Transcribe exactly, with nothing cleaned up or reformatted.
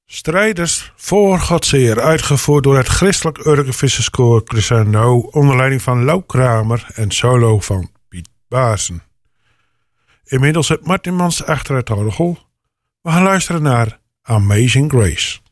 Strijders voor Godseer, uitgevoerd door het Christelijk Urkenvisserskoor Crescendo onder leiding van Lau Kramer en solo van Piet Baassen. Inmiddels zit Martin Mans achter het orgel. We gaan luisteren naar Amazing Grace.